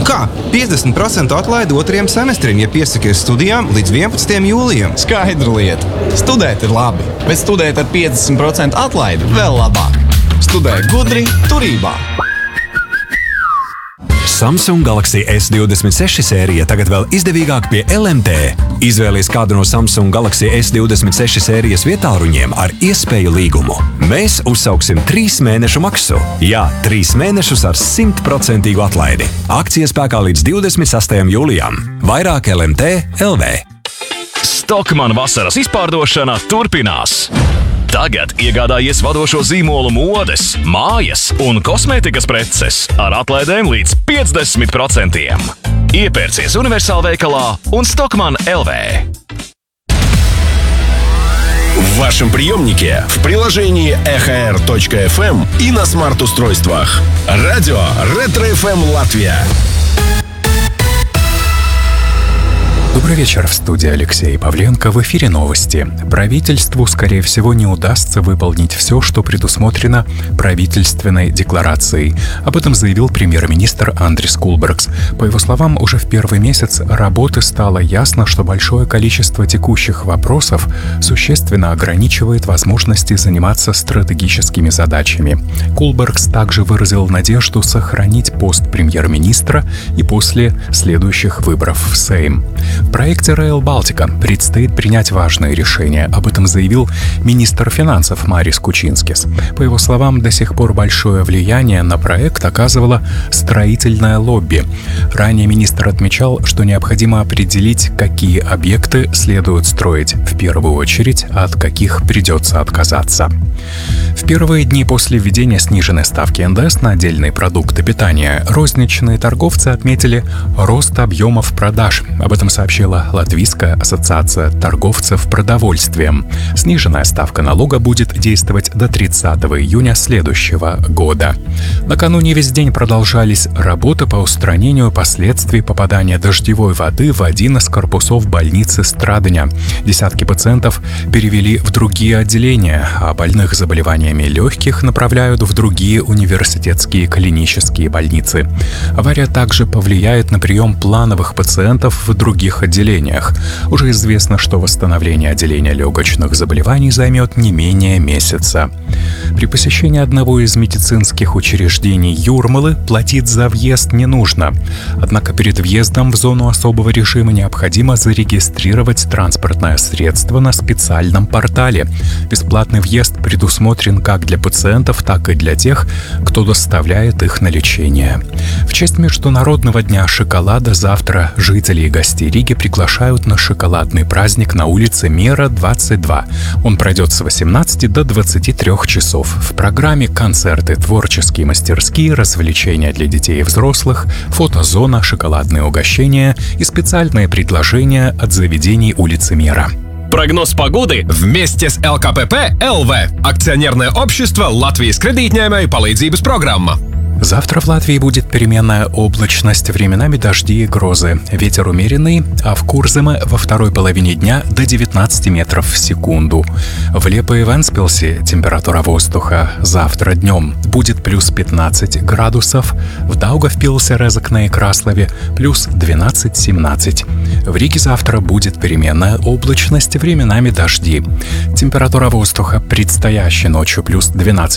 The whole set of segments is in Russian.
Kā? 50% atlaidi otrajam semestrim, ja piesakies studijām līdz 11. jūlijam. Skaidra lieta. Studēt ir labi, bet studēt ar 50% atlaidi vēl labāk. Studē gudri turībā. Samsung Galaxy S26 sērija tagad vēl izdevīgāk pie LMT. Izvēlies kādu no Samsung Galaxy S26 sērijas vietāluņiem ar iespēju līgumu. Mēs uzsauksim 3 mēnešu maksu. Jā, 3 mēnešus ar 100% atlaidi. Akcija spēkā līdz 26. jūlijam. Vairāk LMT LV. Stockmann vasaras izpārdošana turpinās. Tagad iegādājies vadošo zīmolu modes, mājas un kosmētikas preces ar atlaidēm līdz 50%. Iepērcies Universalveikalā un Stockmann LV. В вашем приемнике, в приложении EHR.FM и на смарт-устройствах. Радио Ретро-ФМ Латвия. Добрый вечер, в студии Алексей Павленко. В эфире новости. Правительству, скорее всего, не удастся выполнить все, что предусмотрено правительственной декларацией. Об этом заявил премьер-министр Андрис Кулбергс. По его словам, уже в первый месяц работы стало ясно, что большое количество текущих вопросов существенно ограничивает возможности заниматься стратегическими задачами. Кулбергс также выразил надежду сохранить пост премьер-министра и после следующих выборов в Сейм. В проекте Rail Baltica предстоит принять важные решения. Об этом заявил министр финансов Марис Кучинскис. По его словам, до сих пор большое влияние на проект оказывало строительное лобби. Ранее министр отмечал, что необходимо определить, какие объекты следует строить в первую очередь, а от каких придется отказаться. В первые дни после введения сниженной ставки НДС на отдельные продукты питания розничные торговцы отметили рост объемов продаж. Об этом сообщила Латвийская ассоциация торговцев продовольствием. Сниженная ставка налога будет действовать до 30 июня следующего года. Накануне весь день продолжались работы по устранению последствий попадания дождевой воды в один из корпусов больницы Страдыня. Десятки пациентов перевели в другие отделения, а больных заболеваниями легких направляют в другие университетские клинические больницы. Авария также повлияет на прием плановых пациентов в других отделениях. Уже известно, что восстановление отделения легочных заболеваний займет не менее месяца. При посещении одного из медицинских учреждений Юрмалы платить за въезд не нужно. Однако перед въездом в зону особого режима необходимо зарегистрировать транспортное средство на специальном портале. Бесплатный въезд предусмотрен как для пациентов, так и для тех, кто доставляет их на лечение. В честь Международного дня шоколада завтра жители и гости Риги приглашают на шоколадный праздник на улице Мера, 22. Он пройдет с 18 до 23 часов. В программе концерты, творческие мастерские, развлечения для детей и взрослых, фотозона, шоколадные угощения и специальные предложения от заведений улицы Мера. Прогноз погоды вместе с ЛКПП ЛВ. Акционерное общество Латвijas кредитņēmēju palīdzības программа. Завтра в Латвии будет переменная облачность, временами дожди и грозы. Ветер умеренный, а в Курземе во второй половине дня до 19 метров в секунду. В Лепе и Венспилсе температура воздуха завтра днем будет плюс 15 градусов, в Даугавпилсе, Резекне и Краслове плюс 12-17. В Риге завтра будет переменная облачность, временами дожди. Температура воздуха предстоящей ночью плюс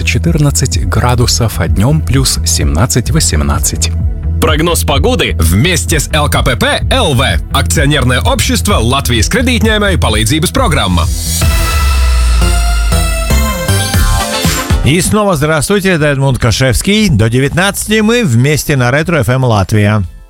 12-14 градусов, а днем плюс 17-18. Прогноз погоды вместе с ЛКПП ЛВ. Акционерное общество Латвijas кредитņēmēju palīdzības программа. И снова здравствуйте, это Эдмунд Кашевский. До 19 мы вместе на Ретро-ФМ Латвия.